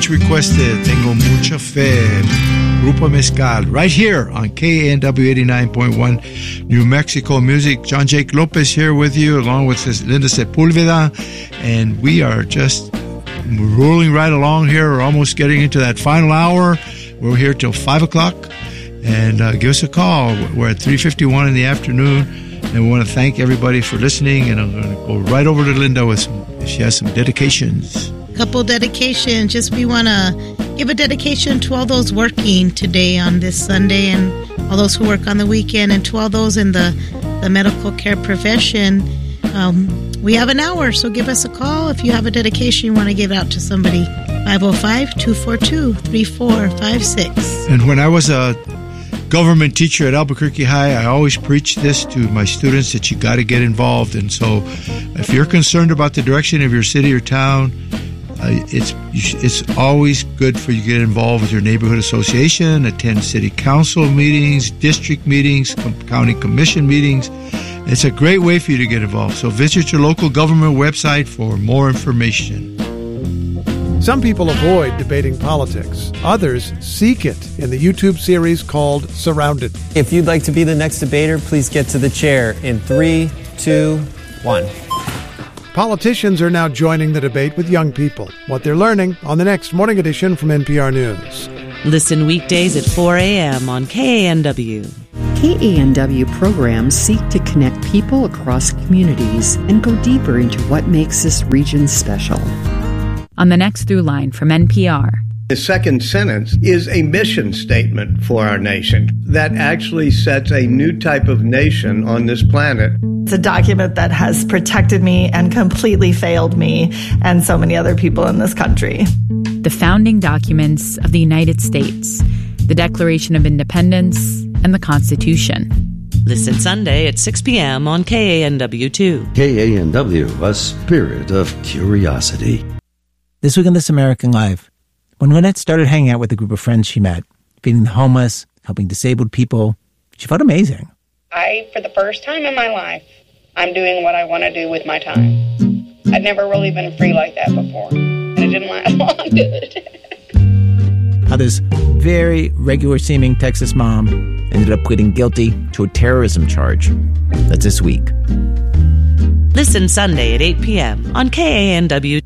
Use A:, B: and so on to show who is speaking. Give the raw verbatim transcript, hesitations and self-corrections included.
A: much requested, Tengo Mucha Fe, Grupo Mezcal, right here on K A N W eighty-nine point one, New Mexico Music. John Jake Lopez here with you, along with Linda Sepulveda, and we are just rolling right along here. We're almost getting into that final hour. We're here till five o'clock, and uh, give us a call. We're at three fifty-one in the afternoon, and we want to thank everybody for listening, and I'm going to go right over to Linda with some, if she has some dedications.
B: Couple dedications. Just we want to give a dedication to all those working today on this Sunday, and all those who work on the weekend, and to all those in the, the medical care profession. Um, we have an hour, so give us a call if you have a dedication you want to give out to somebody. five oh five, two four two, three four five six.
A: And when I was a government teacher at Albuquerque High, I always preach this to my students, that you got to get involved. And so if you're concerned about the direction of your city or town, Uh, it's it's always good for you to get involved with your neighborhood association, attend city council meetings, district meetings, county commission meetings. It's a great way for you to get involved. So visit your local government website for more information.
C: Some people avoid debating politics. Others seek it in the YouTube series called Surrounded.
D: If you'd like to be the next debater, please get to the chair in three, two, one.
C: Politicians are now joining the debate with young people. What they're learning on the next Morning Edition from N P R News.
E: Listen weekdays at four a.m. on K A N W.
F: K A N W programs seek to connect people across communities and go deeper into what makes this region special.
G: On the next Through Line from N P R.
H: The second sentence is a mission statement for our nation that actually sets a new type of nation on this planet.
I: It's a document that has protected me and completely failed me and so many other people in this country.
G: The founding documents of the United States, the Declaration of Independence, and the Constitution.
E: Listen Sunday at six p.m. on K A N W two.
J: K A N W, a spirit of curiosity.
K: This week on This American Life, when Lynette started hanging out with a group of friends she met, feeding the homeless, helping disabled people, she felt amazing.
L: I, for the first time in my life, I'm doing what I want to do with my time. I'd never really been free like that before, and it didn't last long, did it?
K: How this very regular-seeming Texas mom ended up pleading guilty to a terrorism charge. That's this week.
E: Listen Sunday at eight p.m. on K A N W.